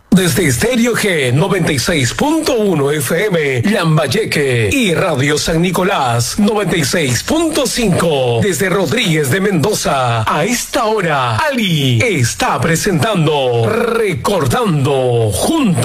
Desde Estéreo G 96.1 FM, Lambayeque, y Radio San Nicolás 96.5. Desde Rodríguez de Mendoza, a esta hora, Ali está presentando Recordando Juntos.